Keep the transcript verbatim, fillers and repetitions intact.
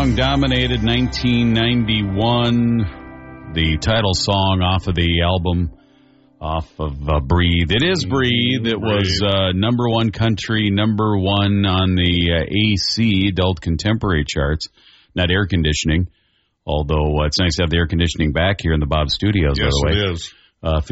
song dominated nineteen ninety-one, the title song off of the album, off of uh, Breathe. It is Breathe. It was uh, number one country, number one on the uh, A C, Adult Contemporary charts, not air conditioning, although uh, it's nice to have the air conditioning back here in the Bob Studios, yes, by the way. Yes, it is. Uh,